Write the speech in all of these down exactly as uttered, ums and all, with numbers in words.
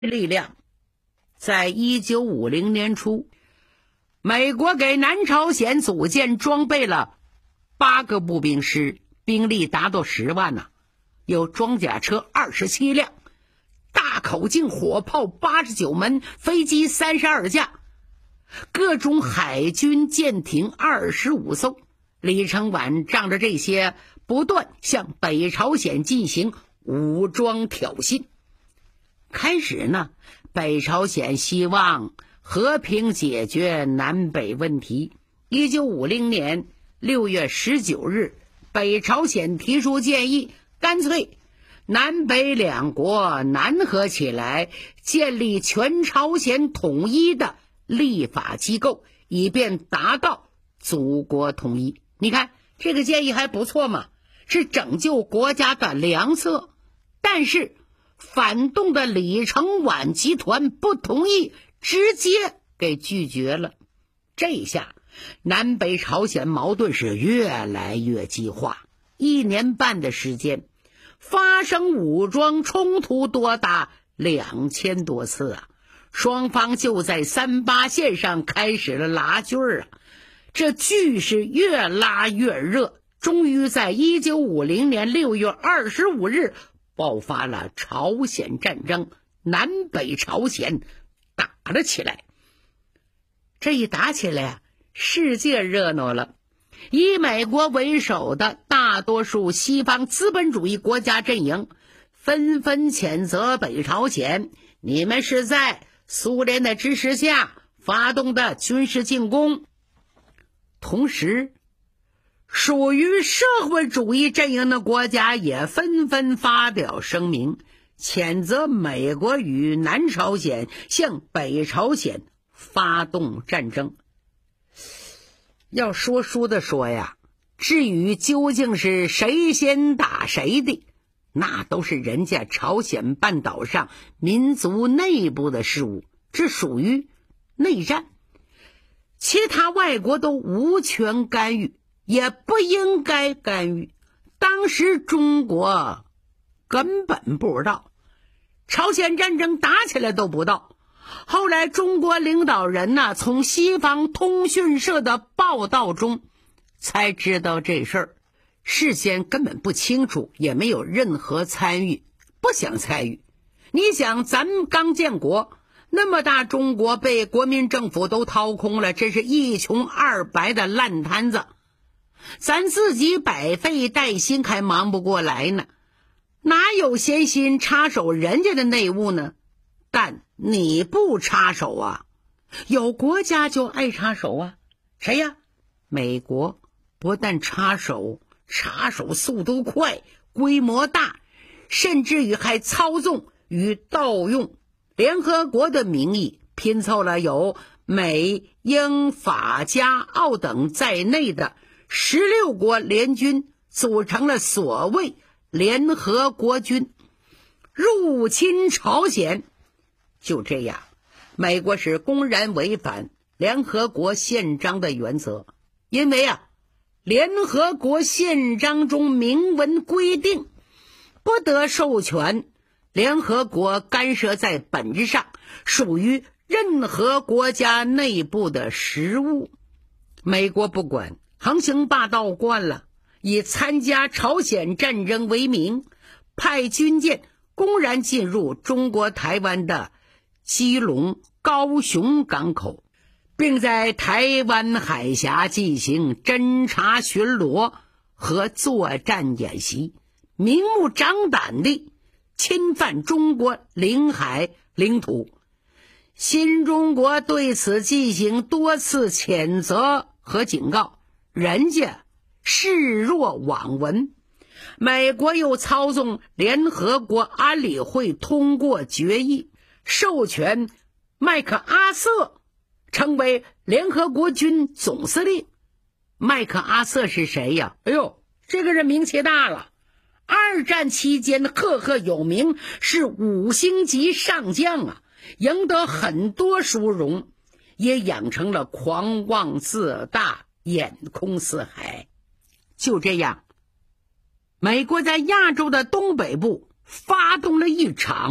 力量。在一九五零年初，美国给南朝鲜组建装备了八个步兵师，兵力达到十万呢、啊，有装甲车二十七辆，大口径火炮八十九门，飞机三十二架，各种海军舰艇二十五艘。李承晚仗着这些，不断向北朝鲜进行武装挑衅。开始呢，北朝鲜希望和平解决南北问题。一九五零年六月十九日，北朝鲜提出建议，干脆南北两国南合起来，建立全朝鲜统一的立法机构，以便达到祖国统一。你看这个建议还不错嘛，是拯救国家的良策。但是反动的李承晚集团不同意，直接给拒绝了。这下南北朝鲜矛盾是越来越激化，一年半的时间发生武装冲突多达两千多次啊！双方就在三八线上开始了拉锯啊！这剧是越拉越热，终于在一九五零年六月二十五日爆发了朝鲜战争，南北朝鲜打了起来。这一打起来啊，世界热闹了。以美国为首的大多数西方资本主义国家阵营纷纷谴责北朝鲜，你们是在苏联的支持下发动的军事进攻。同时，属于社会主义阵营的国家也纷纷发表声明，谴责美国与南朝鲜向北朝鲜发动战争。要说书的说呀，至于究竟是谁先打谁的，那都是人家朝鲜半岛上民族内部的事务，这属于内战，其他外国都无权干预，也不应该干预。当时中国根本不知道，朝鲜战争打起来都不知道。后来中国领导人呢，从西方通讯社的报道中才知道这事儿，事先根本不清楚，也没有任何参与，不想参与。你想咱们刚建国，那么大中国被国民政府都掏空了，这是一穷二白的烂摊子，咱自己百废待兴还忙不过来呢，哪有闲心插手人家的内务呢？但你不插手啊，有国家就爱插手啊。谁呀？美国不但插手，插手速度快，规模大，甚至于还操纵与盗用联合国的名义，拼凑了有美、英、法、加、澳等在内的十六国联军，组成了所谓联合国军，入侵朝鲜。就这样，美国是公然违反联合国宪章的原则，因为啊，联合国宪章中明文规定，不得授权联合国干涉在本质上属于任何国家内部的事务。美国不管，横行霸道惯了，以参加朝鲜战争为名，派军舰公然进入中国台湾的基隆、高雄港口，并在台湾海峡进行侦察巡逻和作战演习，明目张胆地侵犯中国领海领土。新中国对此进行多次谴责和警告，人家视若罔闻。美国又操纵联合国安理会通过决议，授权麦克阿瑟成为联合国军总司令。麦克阿瑟是谁呀？哎呦，这个人名气大了，二战期间赫赫有名，是五星级上将啊，赢得很多殊荣，也养成了狂妄自大、眼空四海。就这样，美国在亚洲的东北部发动了一场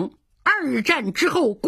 二战之后